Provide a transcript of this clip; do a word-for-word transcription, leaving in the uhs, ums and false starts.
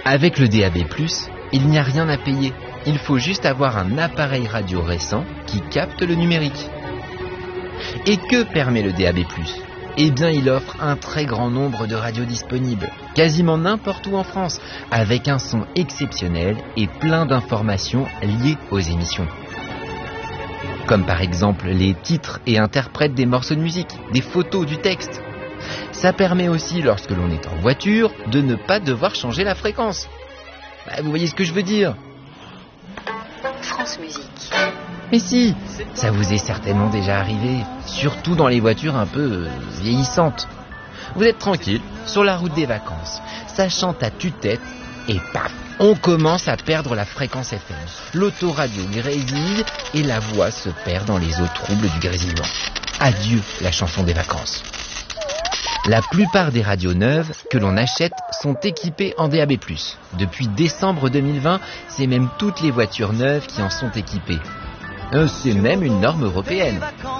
Avec le D A B plus, il n'y a rien à payer. Il faut juste avoir un appareil radio récent qui capte le numérique. Et que permet le D A B plus ? Eh bien, il offre un très grand nombre de radios disponibles, quasiment n'importe où en France, avec un son exceptionnel et plein d'informations liées aux émissions. Comme par exemple les titres et interprètes des morceaux de musique, des photos, du texte. Ça permet aussi, lorsque l'on est en voiture, de ne pas devoir changer la fréquence. Bah, vous voyez ce que je veux dire ? France Musique. Mais si, ça vous est certainement déjà arrivé, surtout dans les voitures un peu euh, vieillissantes. Vous êtes tranquille, sur la route des vacances, ça chante à tue-tête, et paf, on commence à perdre la fréquence F M. L'autoradio grésille et la voix se perd dans les eaux troubles du grésillement. Adieu la chanson des vacances. La plupart des radios neuves que l'on achète sont équipées en D A B plus. Depuis décembre deux mille vingt, c'est même toutes les voitures neuves qui en sont équipées. Euh, c'est même une norme européenne.